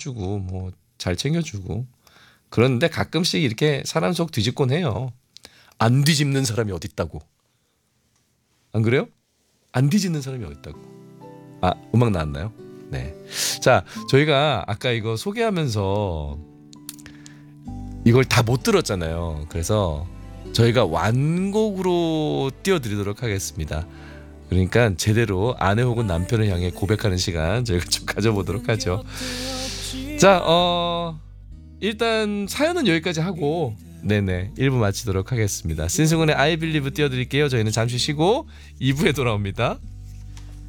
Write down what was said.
해주고 뭐 잘 챙겨주고 그런데 가끔씩 이렇게 사람 속 뒤집곤 해요. 안 뒤집는 사람이 어디 있다고. 안 그래요? 안 뒤집는 사람이 어디 있다고. 아, 음악 나왔나요? 네. 자, 저희가 아까 이거 소개하면서 이걸 다 못 들었잖아요. 그래서 저희가 완곡으로 띄워드리도록 하겠습니다. 그러니까 제대로 아내 혹은 남편을 향해 고백하는 시간 저희가 좀 가져보도록 하죠. 자, 일단 사연은 여기까지 하고 네네 1부 마치도록 하겠습니다. 신승훈의 I Believe 띄워드릴게요. 저희는 잠시 쉬고 2부에 돌아옵니다.